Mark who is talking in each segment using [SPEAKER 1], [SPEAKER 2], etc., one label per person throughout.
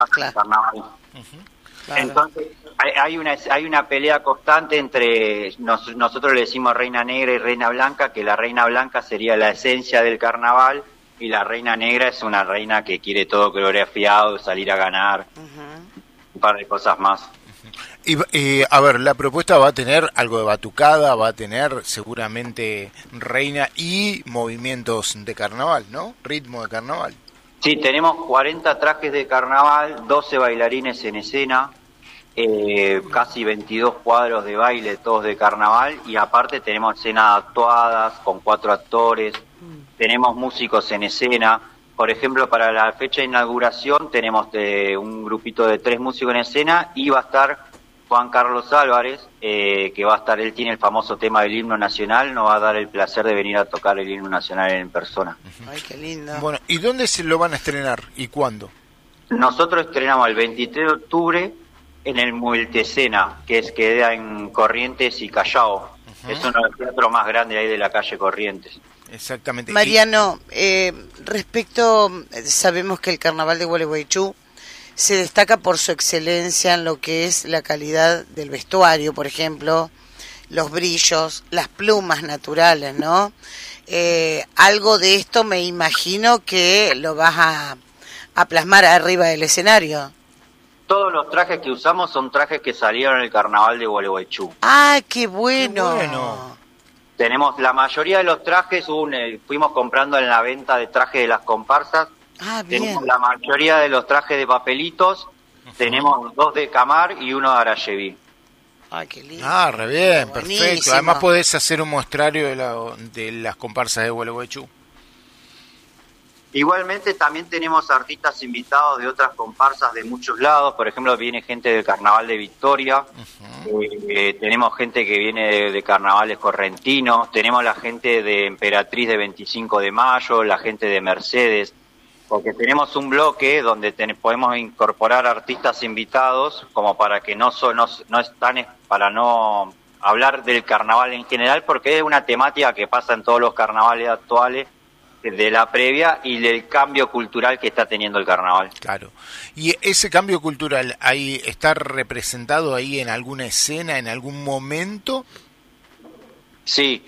[SPEAKER 1] Claro.
[SPEAKER 2] carnaval.
[SPEAKER 1] Claro.
[SPEAKER 2] Entonces, hay una pelea constante entre, nosotros le decimos reina negra y reina blanca, que la reina blanca sería la esencia del carnaval, y la reina negra es una reina que quiere todo coreografiado, salir a ganar, un par de cosas más.
[SPEAKER 3] Y a ver, la propuesta va a tener algo de batucada, va a tener seguramente reina y movimientos de carnaval, ¿no? Ritmo de carnaval.
[SPEAKER 2] Sí, tenemos 40 trajes de carnaval, 12 bailarines en escena, casi 22 cuadros de baile, todos de carnaval, y aparte tenemos escenas actuadas con 4 actores, tenemos músicos en escena. Por ejemplo, para la fecha de inauguración tenemos un grupito de 3 músicos en escena, y va a estar Juan Carlos Álvarez, que va a estar, él tiene el famoso tema del himno nacional, nos va a dar el placer de venir a tocar el himno nacional en persona.
[SPEAKER 1] Ay, qué lindo.
[SPEAKER 3] Bueno, ¿y dónde se lo van a estrenar y cuándo?
[SPEAKER 2] Nosotros estrenamos el 23 de octubre en el Multiescena, que queda en Corrientes y Callao. Es uno de los teatros más grandes ahí de la calle Corrientes.
[SPEAKER 3] Exactamente.
[SPEAKER 1] Mariano, sabemos que el carnaval de Gualeguaychú se destaca por su excelencia en lo que es la calidad del vestuario, por ejemplo, los brillos, las plumas naturales, ¿no? Algo de esto me imagino que lo vas a plasmar arriba del escenario.
[SPEAKER 2] Todos los trajes que usamos son trajes que salieron en el carnaval de Gualeguaychú.
[SPEAKER 1] ¡Ah, qué bueno!
[SPEAKER 3] Qué bueno.
[SPEAKER 2] Tenemos la mayoría de los trajes, fuimos comprando en la venta de trajes de las comparsas.
[SPEAKER 1] Ah, bien.
[SPEAKER 2] Tenemos la mayoría de los trajes de papelitos, tenemos 2 de Camar y 1 de Arayeví.
[SPEAKER 1] Ay, qué lindo.
[SPEAKER 3] Ah, re bien,
[SPEAKER 1] Buenísimo.
[SPEAKER 3] perfecto. Además podés hacer un muestrario de las comparsas de Gualeguaychú.
[SPEAKER 2] Igualmente también tenemos artistas invitados de otras comparsas de muchos lados. Por ejemplo, viene gente del Carnaval de Victoria, tenemos gente que viene de carnavales correntinos, tenemos la gente de Emperatriz de 25 de mayo, la gente de Mercedes, porque tenemos un bloque donde podemos incorporar artistas invitados como para que no están, para no hablar del carnaval en general, porque es una temática que pasa en todos los carnavales actuales, de la previa y del cambio cultural que está teniendo el carnaval.
[SPEAKER 3] Claro. ¿Y ese cambio cultural ahí está representado ahí en alguna escena, en algún momento?
[SPEAKER 2] Sí.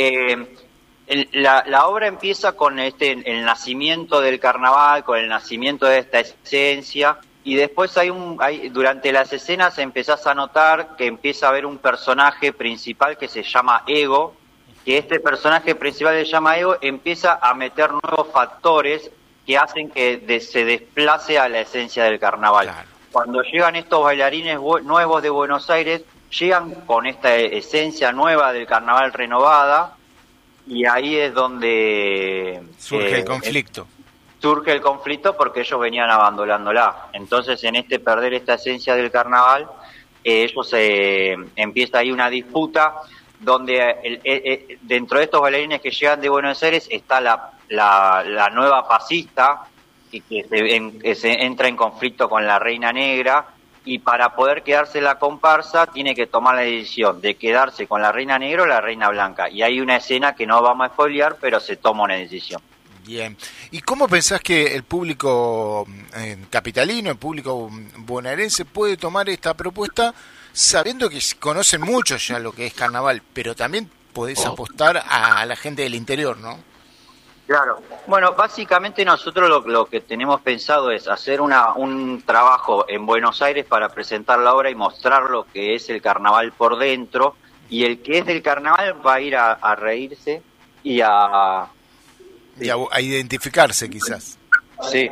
[SPEAKER 2] La obra empieza con el nacimiento del carnaval, con el nacimiento de esta esencia, y después durante las escenas empezás a notar que empieza a haber un personaje principal que se llama Ego, que este personaje principal se llama Ego, empieza a meter nuevos factores que hacen que se desplace a la esencia del carnaval.
[SPEAKER 3] Claro.
[SPEAKER 2] Cuando llegan estos bailarines nuevos de Buenos Aires, llegan con esta esencia nueva del carnaval renovada, y ahí es donde
[SPEAKER 3] surge el conflicto.
[SPEAKER 2] Surge el conflicto porque ellos venían abandonándola. Entonces, en perder esta esencia del carnaval, ellos empieza ahí una disputa donde dentro de estos bailarines que llegan de Buenos Aires está la nueva pasista, y que se entra en conflicto con la reina negra, y para poder quedarse la comparsa tiene que tomar la decisión de quedarse con la reina negra o la reina blanca, y hay una escena que no vamos a spoilear, pero se toma una decisión.
[SPEAKER 3] Bien. ¿Y cómo pensás que el público capitalino, el público bonaerense puede tomar esta propuesta, sabiendo que conocen mucho ya lo que es carnaval, pero también podés apostar a la gente del interior, ¿no?
[SPEAKER 2] Claro. Bueno, básicamente nosotros lo que tenemos pensado es hacer un trabajo en Buenos Aires para presentar la obra y mostrar lo que es el carnaval por dentro, y el que es del carnaval va a ir a reírse y a
[SPEAKER 3] identificarse quizás.
[SPEAKER 2] Sí.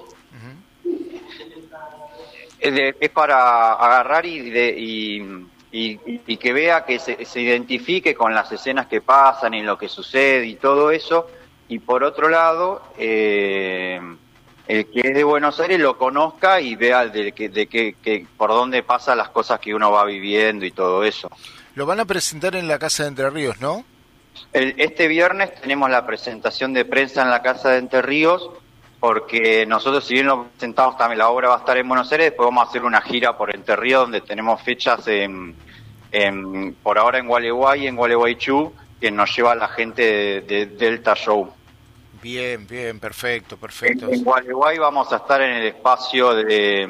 [SPEAKER 2] Es para agarrar y que vea, que se identifique con las escenas que pasan y lo que sucede y todo eso. Y por otro lado, el que es de Buenos Aires lo conozca y vea que por dónde pasan las cosas que uno va viviendo y todo eso.
[SPEAKER 3] Lo van a presentar en la Casa de Entre Ríos, ¿no?
[SPEAKER 2] Este viernes tenemos la presentación de prensa en la Casa de Entre Ríos, porque nosotros, si bien lo presentamos, también la obra va a estar en Buenos Aires, después vamos a hacer una gira por Entre Ríos, donde tenemos fechas por ahora en Gualeguay y en Gualeguaychú, que nos lleva la gente de Delta Show.
[SPEAKER 3] Bien, bien, perfecto, perfecto.
[SPEAKER 2] En Gualeguay vamos a estar en el espacio de